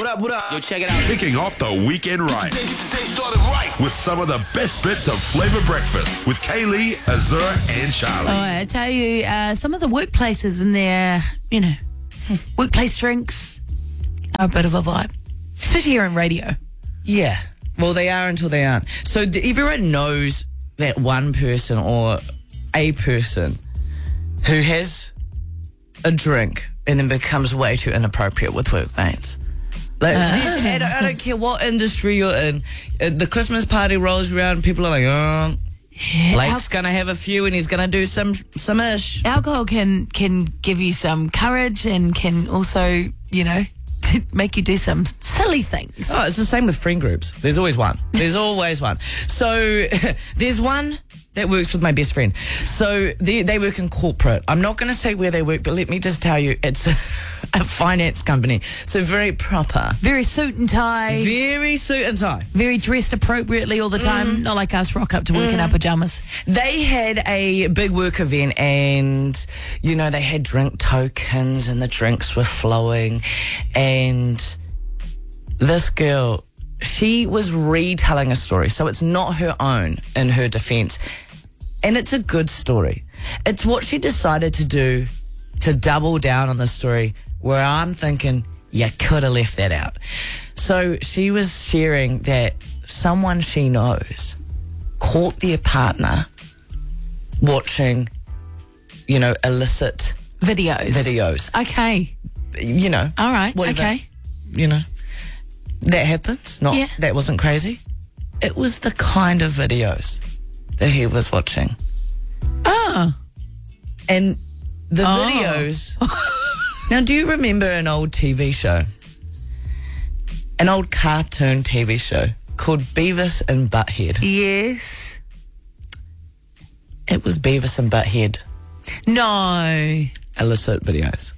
What up? Yo, check it out. Kicking off the weekend right Today started right. with some of the best bits of Flavor Breakfast with Kaylee, Azura, and Charlie. Oh, I tell you, some of the workplaces in their, workplace drinks are a bit of a vibe, especially here on radio. Yeah. Well, they are until they aren't. So everyone knows that one person or a person who has a drink and then becomes way too inappropriate with workmates. Like, I don't care what industry you're in. The Christmas party rolls around, people are like, oh, Blake's going to have a few and he's going to do some ish. Alcohol can give you some courage and can also, make you do some silly things. Oh, it's the same with friend groups. There's always one. There's always one. So there's one that works with my best friend. So they work in corporate. I'm not going to say where they work, but let me just tell you, it's a finance company. So very proper. Very suit and tie. Very suit and tie. Very dressed appropriately all the time. Not like us, rock up to work in our pajamas. They had a big work event and, they had drink tokens and the drinks were flowing. And this girl, she was retelling a story. So it's not her own in her defense. And it's a good story. It's what she decided to do to double down on the story where I'm thinking, you could have left that out. So she was sharing that someone she knows caught their partner watching, illicit videos. Okay. All right. Whatever, okay. That happens. That wasn't crazy. It was the kind of videos that he was watching. Oh. And the videos... Now, do you remember an old TV show? An old cartoon TV show called Beavis and Butthead. Yes. It was Beavis and Butthead. No. Illicit videos.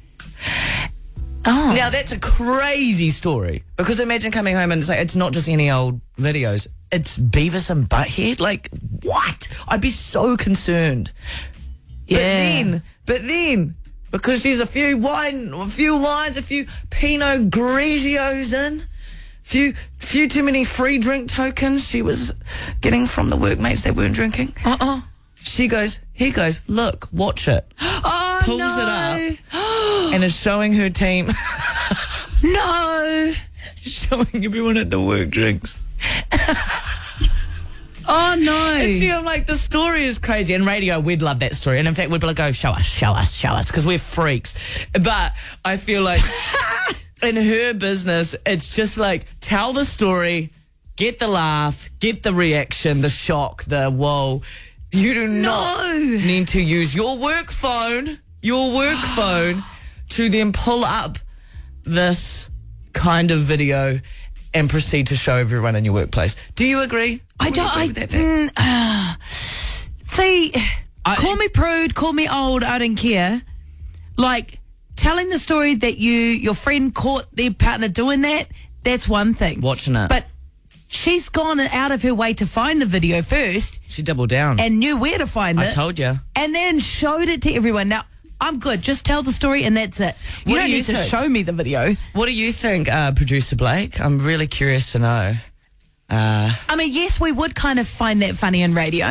Oh. Now, that's a crazy story. Because imagine coming home and say, it's not just any old videos. It's Beavis and Butthead? Like, what? I'd be so concerned. Yeah. But then, because she's a few wines, a few Pinot Grigios in, few too many free drink tokens she was getting from the workmates that weren't drinking. He goes, look, watch it. Oh, Pulls it up and is showing her team. No. Showing everyone at the work drinks. Oh, no. And see, I'm like, the story is crazy. And radio, we'd love that story. And in fact, we'd be like, go, show us, because we're freaks. But I feel like in her business, it's just like, tell the story, get the laugh, get the reaction, the shock, the whoa. You do not need to use your work phone to then pull up this kind of video and proceed to show everyone in your workplace. Do you agree? Call me prude, call me old, I don't care. Like, telling the story that your friend caught their partner doing that's one thing. Watching it. But she's gone out of her way to find the video first. She doubled down. And knew where to find it. I told you. And then showed it to everyone. Now, I'm good. Just tell the story and that's it. You don't need to show me the video. What do you think, Producer Blake? I'm really curious to know. Yes, we would kind of find that funny on radio.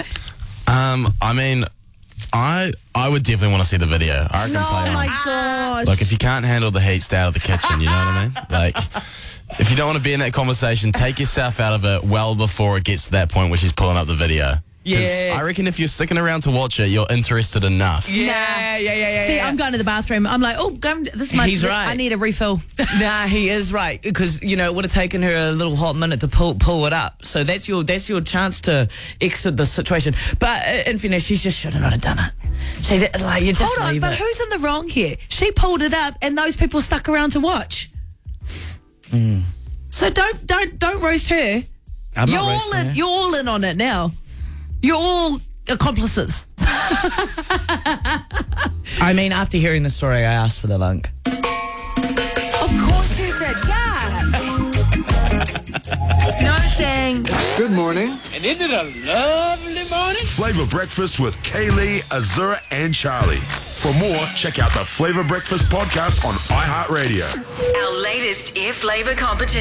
I would definitely want to see the video. I reckon play on. My God. Like, if you can't handle the heat, stay out of the kitchen, you know what I mean? Like, if you don't want to be in that conversation, take yourself out of it well before it gets to that point where she's pulling up the video. Yeah. I reckon if you're sticking around to watch it, you're interested enough. Yeah. See, I'm going to the bathroom. I'm like, He's right. I need a refill. Nah, he is right, because it would have taken her a little hot minute to pull it up. So that's your chance to exit the situation. But in fairness, she just should have not have done it. She did, you just Hold on, but who's in the wrong here? She pulled it up, and those people stuck around to watch. So don't roast her. You're all in on it now. You're all accomplices. After hearing the story, I asked for the link. Of course you did, yeah. No thing. Good morning. And isn't it a lovely morning? Flavor Breakfast with Kaylee, Azura, and Charlie. For more, check out the Flavor Breakfast podcast on iHeartRadio. Our latest Air Flavour competition.